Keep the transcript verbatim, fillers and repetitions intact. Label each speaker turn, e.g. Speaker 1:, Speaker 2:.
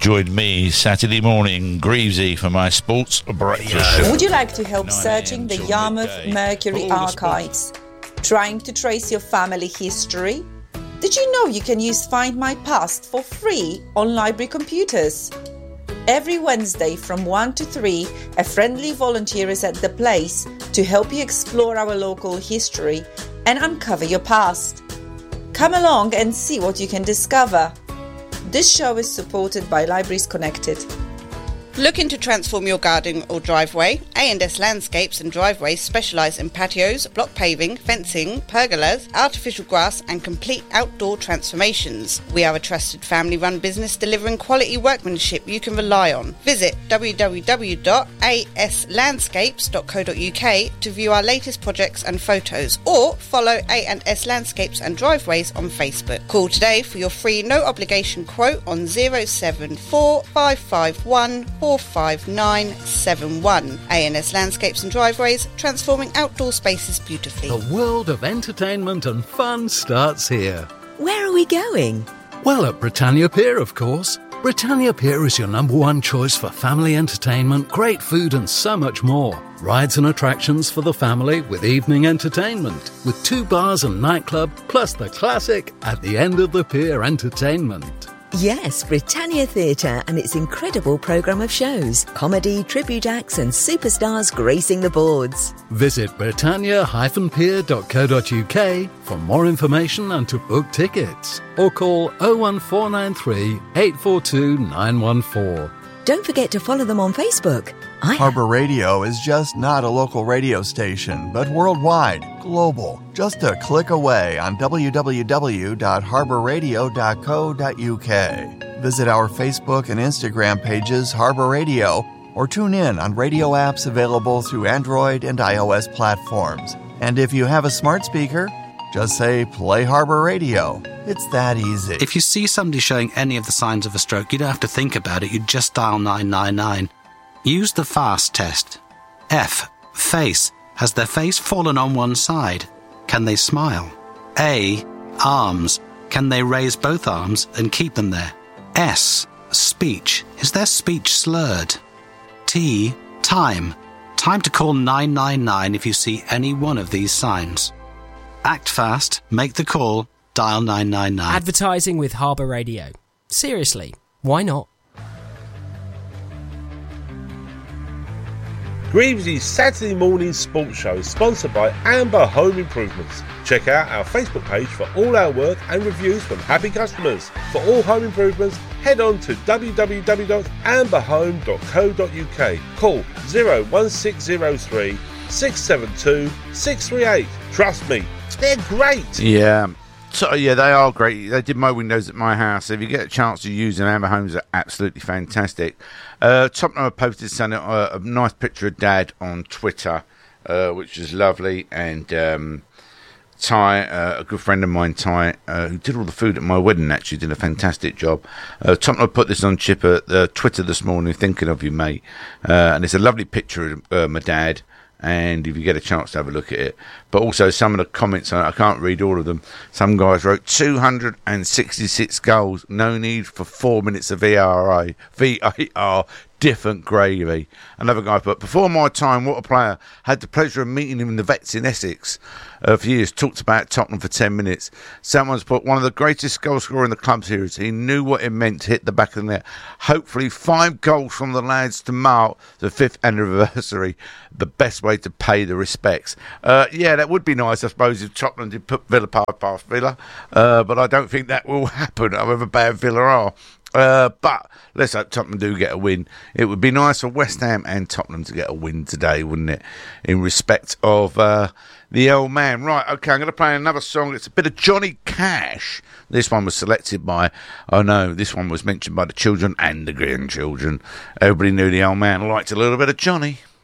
Speaker 1: Join me Saturday morning, Greavesy, for my sports breakfast show.
Speaker 2: Would you like to help searching the Yarmouth Mercury archives? Trying to trace your family history? Did you know you can use Find My Past for free on library computers? Every Wednesday from one to three, a friendly volunteer is at the place to help you explore our local history and uncover your past. Come along and see what you can discover. This show is supported by Libraries Connected.
Speaker 3: Looking to transform your garden or driveway? A and S Landscapes and Driveways specialise in patios, block paving, fencing, pergolas, artificial grass and complete outdoor transformations. We are a trusted family-run business delivering quality workmanship you can rely on. Visit w w w dot a s landscapes dot co dot u k to view our latest projects and photos, or follow A and S Landscapes and Driveways on Facebook. Call today for your free no-obligation quote on zero seven four five five one four five nine seven one. A and S Landscapes and Driveways, transforming outdoor spaces beautifully.
Speaker 4: The world of entertainment and fun starts here.
Speaker 5: Where are we going?
Speaker 4: Well, at Britannia Pier, of course. Britannia Pier is your number one choice for family entertainment, great food and so much more. Rides and attractions for the family with evening entertainment, with two bars and nightclub, plus the classic at the end of the pier entertainment.
Speaker 5: Yes, Britannia Theatre and its incredible programme of shows, comedy, tribute acts and superstars gracing the boards.
Speaker 4: Visit britannia dash pier dot co dot u k for more information and to book tickets. Or call oh one four nine three, eight four two, nine one four.
Speaker 5: Don't forget to follow them on Facebook. I
Speaker 6: Harbour Radio is just not a local radio station, but worldwide, global. Just a click away on w w w dot harbour radio dot co dot u k. Visit our Facebook and Instagram pages, Harbour Radio, or tune in on radio apps available through Android and iOS platforms. And if you have a smart speaker, just say, play Harbour Radio. It's that easy.
Speaker 7: If you see somebody showing any of the signs of a stroke, you don't have to think about it. You just dial nine nine nine. Use the FAST test. F. Face. Has their face fallen on one side? Can they smile? A. Arms. Can they raise both arms and keep them there? S. Speech. Is their speech slurred? T. Time. Time to call nine nine nine if you see any one of these signs. Act fast, make the call, dial nine nine nine.
Speaker 8: Advertising with Harbour Radio. Seriously, why not?
Speaker 9: Greavesy's Saturday morning sports show is sponsored by Amber Home Improvements. Check out our Facebook page for all our work and reviews from happy customers. For all home improvements, head on to w w w dot amber home dot co dot u k. Call zero one six zero three, six seven two, six three eight. Trust me, they're great.
Speaker 1: Yeah. So, yeah, they are great. They did my windows at my house. If you get a chance to use them, Amber Homes are absolutely fantastic. Uh, Tottenham posted something, uh, a nice picture of Dad on Twitter, uh, which is lovely. And um, Ty, uh, a good friend of mine, Ty, uh, who did all the food at my wedding, actually did a fantastic job. Uh, Tottenham put this on Chipper, uh, Twitter this morning, thinking of you, mate. Uh, and it's a lovely picture of uh, my dad. And if you get a chance to have a look at it. But also some of the comments on it, I can't read all of them. Some guys wrote two hundred sixty-six goals, no need for four minutes of V R A, V A R, different gravy. Another guy put, before my time, what a player. Had the pleasure of meeting him in the vets in Essex uh, for years. Talked about Tottenham for ten minutes. Someone's put, one of the greatest goal scorers in the club series. He knew what it meant to hit the back of the net. Hopefully five goals from the lads to mark the fifth anniversary. The best way to pay the respects. Uh, yeah, that would be nice, I suppose, if Tottenham did put Villa past Villa. Uh, but I don't think that will happen, however bad Villa are. Uh, but let's hope Tottenham do get a win. It would be nice for West Ham and Tottenham to get a win today, wouldn't it? In respect of uh, the old man. Right, okay, I'm going to play another song. It's a bit of Johnny Cash. This one was selected by, oh no, this one was mentioned by the children and the grandchildren. Everybody knew the old man liked a little bit of Johnny.